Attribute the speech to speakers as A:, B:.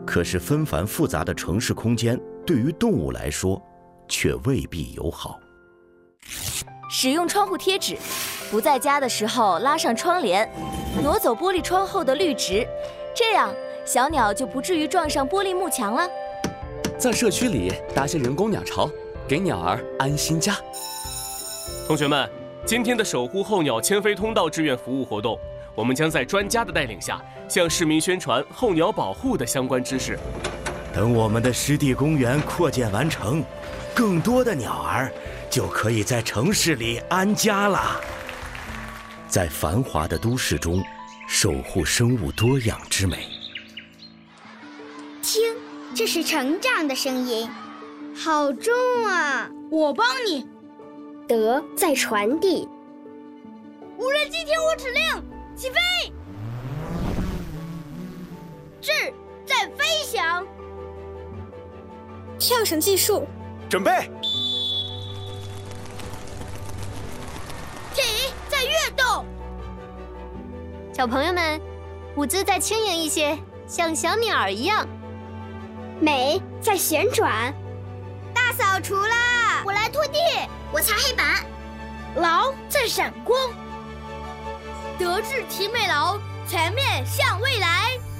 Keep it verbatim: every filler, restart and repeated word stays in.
A: 可是纷繁复杂的城市空间对于动物来说却未必友好。
B: 使用窗户贴纸，不在家的时候拉上窗帘，挪走玻璃窗后的绿植，这样小鸟就不至于撞上玻璃幕墙了。
C: 在社区里搭些人工鸟巢，给鸟儿安心家。
D: 同学们，今天的守护候鸟迁飞通道志愿服务活动，我们将在专家的带领下，向市民宣传候鸟保护的相关知识。
A: 等我们的湿地公园扩建完成，更多的鸟儿就可以在城市里安家了。在繁华的都市中，守护生物多样之美。
E: 听，这是成长的声音，好重啊！
F: 我帮你。
E: 德在传递。
F: 无人机听我指令，起飞！智在飞翔。
E: 跳绳计数，
G: 准备。
F: 体在跃动。
H: 小朋友们，舞姿再轻盈一些，像小鸟儿一样。
E: 美在旋转。
F: 大扫除啦！
E: 我来拖地，我擦黑板。
F: 劳在闪光。德智体美劳，全面向未来。